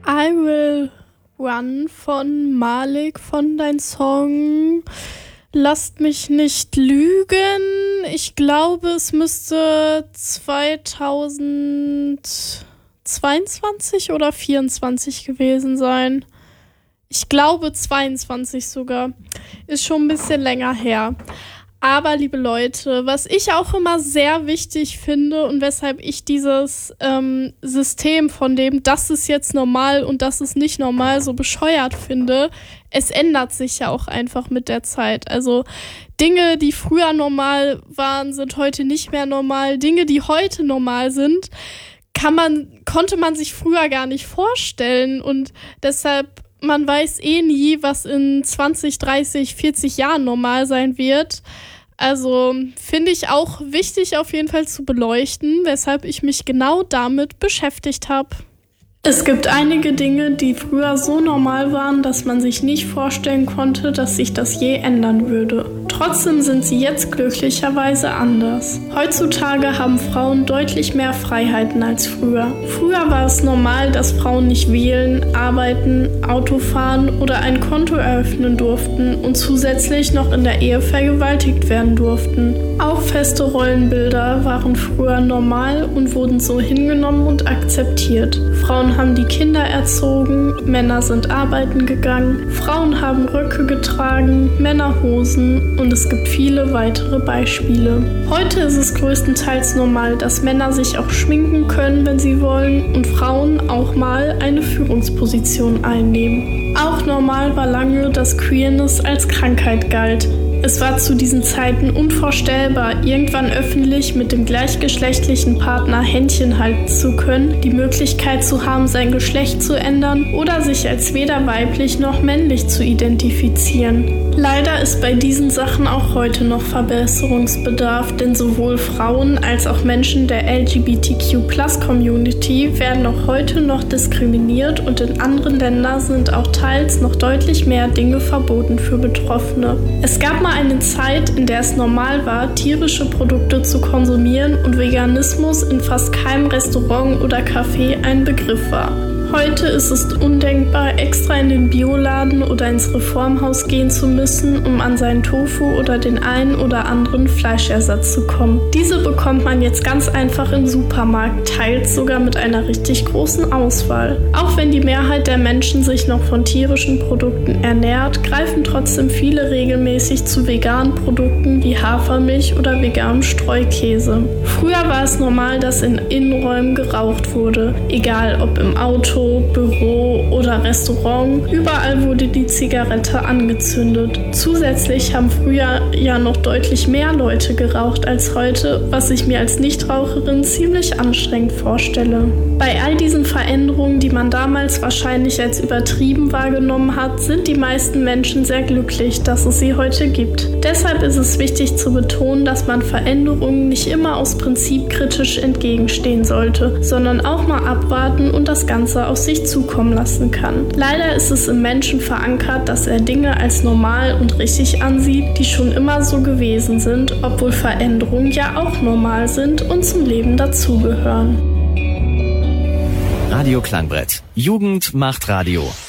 I Will Run von Malik von dein Song. Lasst mich nicht lügen. Ich glaube, es müsste 2022 oder 2024 gewesen sein. Ich glaube 22 sogar. Ist schon ein bisschen länger her. Aber, liebe Leute, was ich auch immer sehr wichtig finde und weshalb ich dieses System von dem, das ist jetzt normal und das ist nicht normal, so bescheuert finde, es ändert sich ja auch einfach mit der Zeit. Also Dinge, die früher normal waren, sind heute nicht mehr normal. Dinge, die heute normal sind, konnte man sich früher gar nicht vorstellen. Und deshalb, man weiß nie, was in 20, 30, 40 Jahren normal sein wird. Also finde ich auch wichtig auf jeden Fall zu beleuchten, weshalb ich mich genau damit beschäftigt habe. Es gibt einige Dinge, die früher so normal waren, dass man sich nicht vorstellen konnte, dass sich das je ändern würde. Trotzdem sind sie jetzt glücklicherweise anders. Heutzutage haben Frauen deutlich mehr Freiheiten als früher. Früher war es normal, dass Frauen nicht wählen, arbeiten, Auto fahren oder ein Konto eröffnen durften und zusätzlich noch in der Ehe vergewaltigt werden durften. Auch feste Rollenbilder waren früher normal und wurden so hingenommen und akzeptiert. Frauen haben die Kinder erzogen, Männer sind arbeiten gegangen, Frauen haben Röcke getragen, Männer Hosen und es gibt viele weitere Beispiele. Heute ist es größtenteils normal, dass Männer sich auch schminken können, wenn sie wollen und Frauen auch mal eine Führungsposition einnehmen. Auch normal war lange, dass Queerness als Krankheit galt. Es war zu diesen Zeiten unvorstellbar, irgendwann öffentlich mit dem gleichgeschlechtlichen Partner Händchen halten zu können, die Möglichkeit zu haben, sein Geschlecht zu ändern oder sich als weder weiblich noch männlich zu identifizieren. Leider ist bei diesen Sachen auch heute noch Verbesserungsbedarf, denn sowohl Frauen als auch Menschen der LGBTQ+-Community werden auch heute noch diskriminiert und in anderen Ländern sind auch teils noch deutlich mehr Dinge verboten für Betroffene. Es gab mal eine Zeit, in der es normal war, tierische Produkte zu konsumieren und Veganismus in fast keinem Restaurant oder Café ein Begriff war. Heute ist es undenkbar, extra in den Bioladen oder ins Reformhaus gehen zu müssen, um an seinen Tofu oder den einen oder anderen Fleischersatz zu kommen. Diese bekommt man jetzt ganz einfach im Supermarkt, teils sogar mit einer richtig großen Auswahl. Auch wenn die Mehrheit der Menschen sich noch von tierischen Produkten ernährt, greifen trotzdem viele regelmäßig zu veganen Produkten wie Hafermilch oder veganem Streukäse. Früher war es normal, dass in Innenräumen geraucht wurde, egal ob im Auto, Büro oder Restaurant, überall wurde die Zigarette angezündet. Zusätzlich haben früher ja noch deutlich mehr Leute geraucht als heute, was ich mir als Nichtraucherin ziemlich anstrengend vorstelle. Bei all diesen Veränderungen, die man damals wahrscheinlich als übertrieben wahrgenommen hat, sind die meisten Menschen sehr glücklich, dass es sie heute gibt. Deshalb ist es wichtig zu betonen, dass man Veränderungen nicht immer aus Prinzip kritisch entgegenstehen sollte, sondern auch mal abwarten und das Ganze auf sich zukommen lassen kann. Leider ist es im Menschen verankert, dass er Dinge als normal und richtig ansieht, die schon immer so gewesen sind, obwohl Veränderungen ja auch normal sind und zum Leben dazugehören. Radio Klangbrett. Jugend macht Radio.